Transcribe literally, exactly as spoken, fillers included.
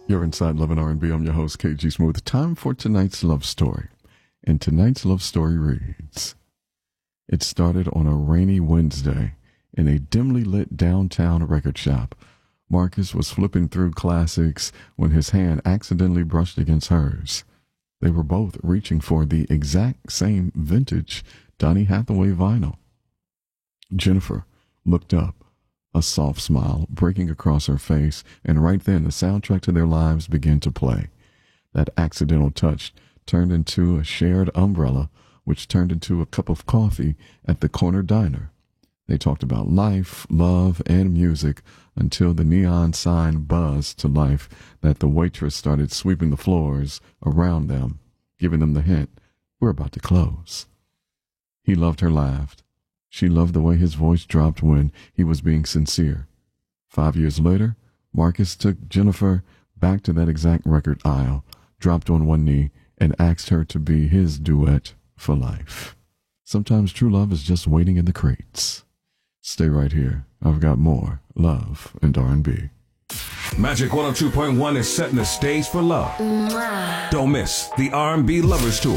You're inside Love and R and B. I'm your host, K G Smooth. Time for tonight's love story. And tonight's love story reads, it started on a rainy Wednesday in a dimly lit downtown record shop. Marcus was flipping through classics when his hand accidentally brushed against hers. They were both reaching for the exact same vintage Donny Hathaway vinyl. Jennifer looked up, a soft smile breaking across her face, and right then the soundtrack to their lives began to play. That accidental touch turned into a shared umbrella, which turned into a cup of coffee at the corner diner. They talked about life, love, and music until the neon sign buzzed to life that the waitress started sweeping the floors around them, giving them the hint, we're about to close. He loved her laugh. She loved the way his voice dropped when he was being sincere. Five years later, Marcus took Jennifer back to that exact record aisle, dropped on one knee, and asked her to be his duet for life. Sometimes true love is just waiting in the crates. Stay right here. I've got more love and R and B. Magic one oh two point one is setting the stage for love. Mwah. Don't miss the R and B Lovers Tour.